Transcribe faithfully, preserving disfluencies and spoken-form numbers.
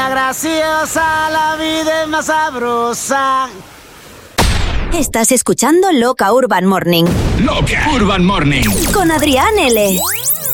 la graciosa, la vida es más sabrosa. Estás escuchando Loca Urban Morning. Loca Urban Morning. Con Adrián L.